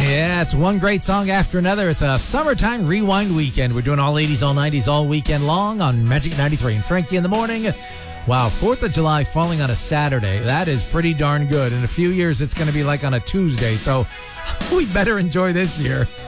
Yeah, it's one great song after another. It's a summertime rewind weekend. We're doing all 80s, all 90s, all weekend long on Magic 93. And Frankie in the morning. Wow, 4th of July falling on a Saturday. That is pretty darn good. In a few years, it's going to be like on a Tuesday. So we better enjoy this year.